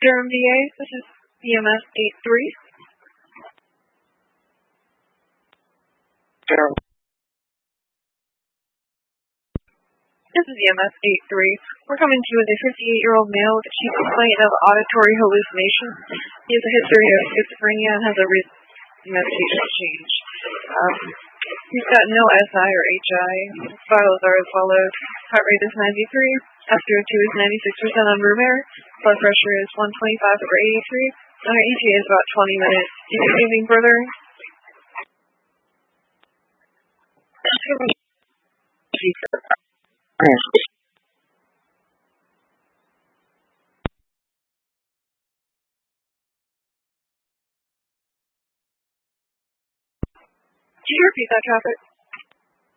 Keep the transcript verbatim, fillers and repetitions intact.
Durham V A, this is E M S eight three. Durham. This is E M S eight three. We're coming to you with a fifty-eight-year-old male with acute complaint of auditory hallucination. He has a history of schizophrenia and has a recent medication change. Um, he's got no S I or H I. His vitals are as follows. Heart rate is ninety-three. S p O two is ninety-six percent on room air. Blood pressure is one twenty-five over eighty-three. And our E T A is about twenty minutes. Do you need anything further? Can you repeat that, Traffic?